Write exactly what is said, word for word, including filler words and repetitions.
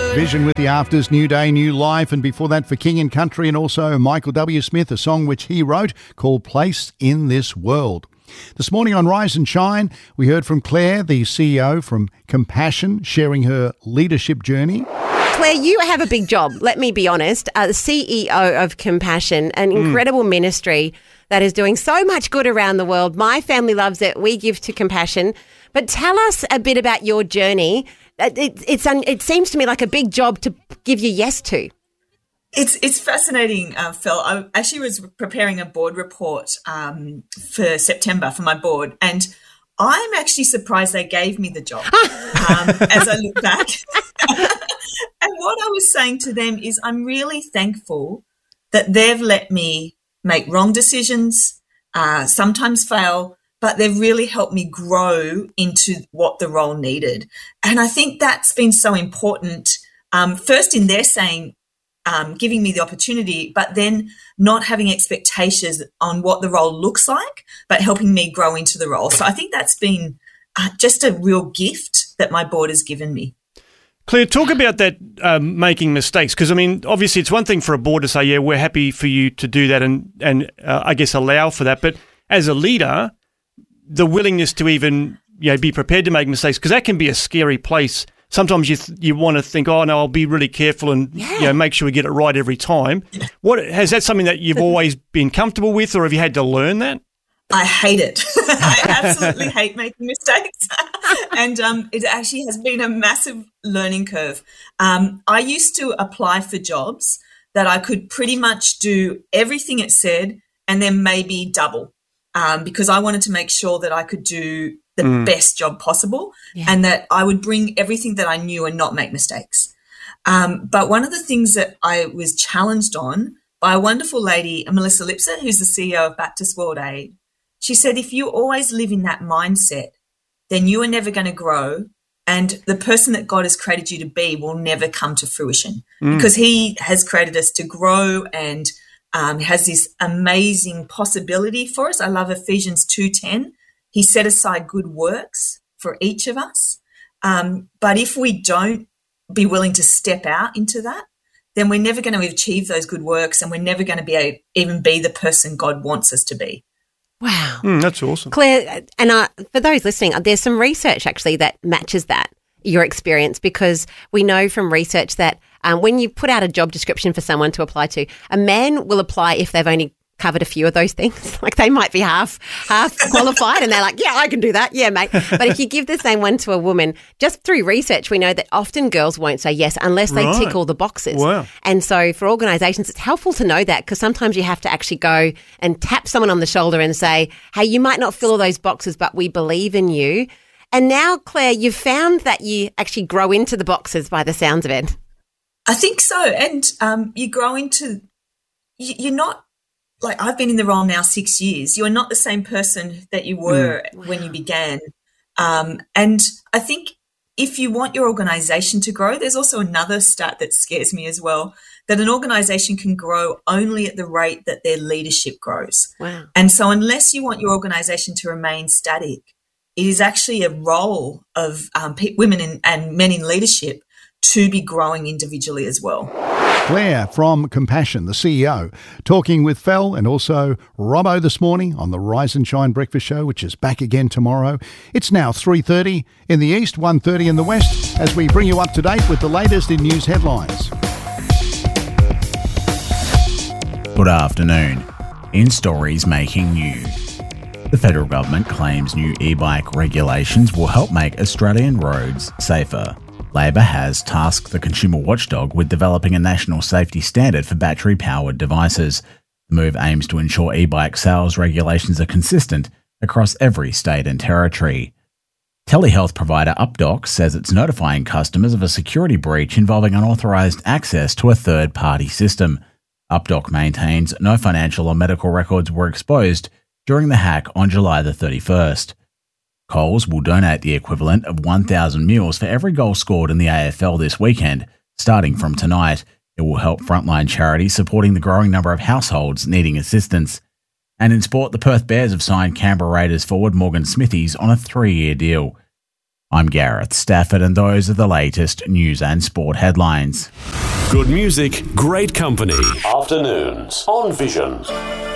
Vision with the Afters, New Day, New Life, and before that for King and Country, and also Michael W. Smith, a song which he wrote called Place in This World. This morning on Rise and Shine, we heard from Claire, the C E O from Compassion, sharing her leadership journey. Claire, you have a big job, let me be honest. Uh, the C E O of Compassion, an incredible mm. ministry that is doing so much good around the world. My family loves it. We give to Compassion. But tell us a bit about your journey. It, it's un, it seems to me like a big job to give you yes to. It's it's fascinating, uh, Phil. I actually was preparing a board report um, for September for my board, and I'm actually surprised they gave me the job um, as I look back. And what I was saying to them is I'm really thankful that they've let me make wrong decisions, uh, sometimes fail, but they've really helped me grow into what the role needed. And I think that's been so important, um, first in their saying, um, giving me the opportunity, but then not having expectations on what the role looks like, but helping me grow into the role. So I think that's been uh, just a real gift that my board has given me. Claire, talk about that um, making mistakes, because, I mean, obviously it's one thing for a board to say, yeah, we're happy for you to do that and, and uh, I guess allow for that. But as a leader, the willingness to even, you know, be prepared to make mistakes, because that can be a scary place. Sometimes you th- you want to think, oh, no, I'll be really careful and yeah. you know, make sure we get it right every time. What has that something that you've always been comfortable with, or have you had to learn that? I hate it. I absolutely hate making mistakes. And um, it actually has been a massive learning curve. Um, I used to apply for jobs that I could pretty much do everything it said and then maybe double, um, because I wanted to make sure that I could do the mm. best job possible yeah. and that I would bring everything that I knew and not make mistakes. Um, but one of the things that I was challenged on by a wonderful lady, Melissa Lipser, who's the C E O of Baptist World Aid, she said, if you always live in that mindset, then you are never going to grow, and the person that God has created you to be will never come to fruition mm. because he has created us to grow and um, has this amazing possibility for us. I love Ephesians two ten. He set aside good works for each of us. Um, but if we don't be willing to step out into that, then we're never going to achieve those good works, and we're never going to be a, even be the person God wants us to be. Wow. Mm, that's awesome. Claire, and uh, for those listening, there's some research actually that matches that, your experience, because we know from research that um, when you put out a job description for someone to apply to, a man will apply if they've only covered a few of those things. Like they might be half half qualified and they're like, yeah, I can do that. Yeah, mate. But if you give the same one to a woman, just through research, we know that often girls won't say yes unless they right. tick all the boxes. Wow. And so for organisations, it's helpful to know that, because sometimes you have to actually go and tap someone on the shoulder and say, hey, you might not fill all those boxes, but we believe in you. And now, Claire, you've found that you actually grow into the boxes by the sounds of it. I think so. And um, you grow into, you're not, like I've been in the role now six years. You're not the same person that you were mm. when you began. Um, and I think if you want your organisation to grow, there's also another stat that scares me as well, that an organisation can grow only at the rate that their leadership grows. Wow. And so unless you want your organisation to remain static, it is actually a role of um, pe- women in, and men in leadership to be growing individually as well. Claire from Compassion, the C E O, talking with Fel and also Robbo this morning on the Rise and Shine Breakfast Show, which is back again tomorrow. It's now three thirty in the east, one thirty in the west, as we bring you up to date with the latest in news headlines. Good afternoon. In stories making news. The federal government claims new e-bike regulations will help make Australian roads safer. Labor has tasked the consumer watchdog with developing a national safety standard for battery-powered devices. The move aims to ensure e-bike sales regulations are consistent across every state and territory. Telehealth provider UpDoc says it's notifying customers of a security breach involving unauthorised access to a third-party system. UpDoc maintains no financial or medical records were exposed during the hack on July the thirty-first. Coles will donate the equivalent of one thousand meals for every goal scored in the A F L this weekend, starting from tonight. It will help frontline charities supporting the growing number of households needing assistance. And in sport, the Perth Bears have signed Canberra Raiders forward Morgan Smithies on a three-year deal. I'm Gareth Stafford, and those are the latest news and sport headlines. Good music, great company. Afternoons on Vision.